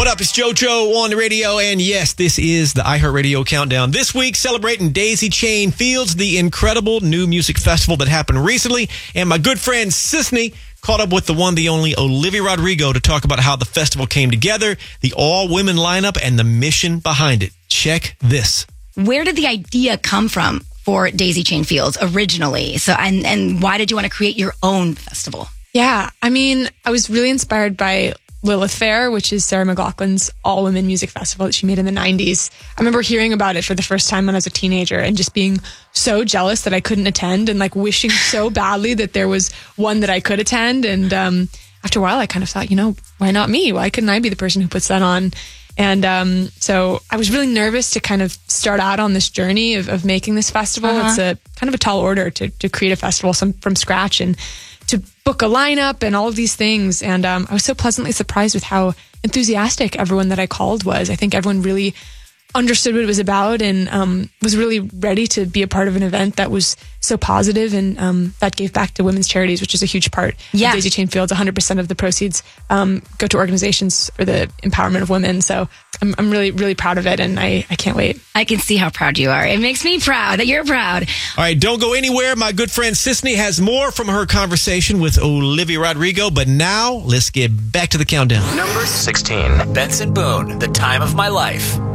What up? It's JoJo on the radio, and yes, this is the iHeartRadio Countdown. This week, celebrating Daisy Chain Fields, the incredible new music festival that happened recently, and my good friend Sisney caught up with the one, the only Olivia Rodrigo to talk about how the festival came together, the all-women lineup, and the mission behind it. Check this. Where did the idea come from for Daisy Chain Fields originally? So, and why did you want to create your own festival? Yeah, I mean, I was really inspired by Lilith Fair, which is Sarah McLachlan's all-women music festival that she made in the 90s. I remember hearing about it for the first time when I was a teenager and just being so jealous that I couldn't attend and like wishing so badly that there was one that I could attend. And after a while, I kind of thought, why not me? Why couldn't I be the person who puts that on? And so I was really nervous to kind of start out on this journey of making this festival. It's a kind of a tall order to create a festival from scratch and to book a lineup and all of these things. And I was so pleasantly surprised with how enthusiastic everyone that I called was. I think everyone really understood what it was about and was really ready to be a part of an event that was so positive and that gave back to women's charities, which is a huge part of Daisy Chain Fields. 100% of the proceeds go to organizations for the empowerment of women. So I'm really, really proud of it, and I can't wait. I can see how proud you are. It makes me proud that you're proud. All right, don't go anywhere. My good friend Sisney has more from her conversation with Olivia Rodrigo, but now let's get back to the countdown. Number 16, Benson Boone, The Time of My Life.